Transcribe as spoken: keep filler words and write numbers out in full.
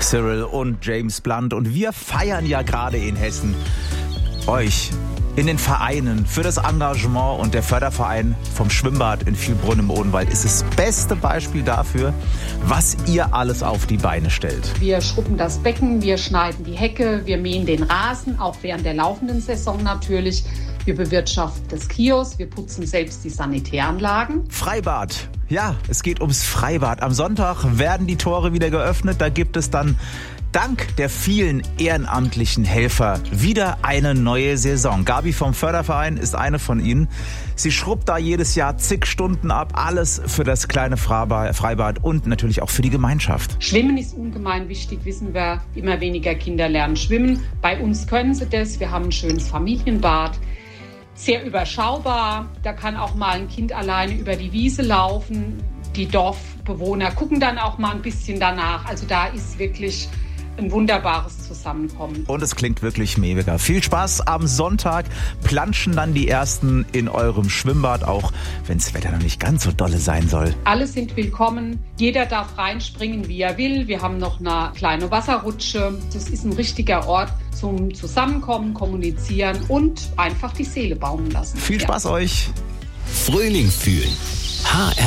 Cyril und James Blunt. Und wir feiern ja gerade in Hessen euch in den Vereinen für das Engagement, und der Förderverein vom Schwimmbad in Vielbrunn im Odenwald ist das beste Beispiel dafür, was ihr alles auf die Beine stellt. Wir schrubben das Becken, wir schneiden die Hecke, wir mähen den Rasen, auch während der laufenden Saison natürlich. Wir bewirtschaften das Kiosk, wir putzen selbst die Sanitäranlagen. Freibad. Ja, es geht ums Freibad. Am Sonntag werden die Tore wieder geöffnet. Da gibt es dann dank der vielen ehrenamtlichen Helfer wieder eine neue Saison. Gabi vom Förderverein ist eine von ihnen. Sie schrubbt da jedes Jahr zig Stunden ab. Alles für das kleine Freibad und natürlich auch für die Gemeinschaft. Schwimmen ist ungemein wichtig, wissen wir. Immer weniger Kinder lernen schwimmen. Bei uns können sie das. Wir haben ein schönes Familienbad. Sehr überschaubar. Da kann auch mal ein Kind alleine über die Wiese laufen. Die Dorfbewohner gucken dann auch mal ein bisschen danach. Also da ist wirklich ein wunderbares Zusammenkommen. Und es klingt wirklich mega. Viel Spaß am Sonntag. Planschen dann die Ersten in eurem Schwimmbad, auch wenn das Wetter noch nicht ganz so dolle sein soll. Alle sind willkommen. Jeder darf reinspringen, wie er will. Wir haben noch eine kleine Wasserrutsche. Das ist ein richtiger Ort zum Zusammenkommen, kommunizieren und einfach die Seele baumeln lassen. Viel Spaß ja. euch. Frühling fühlen. H R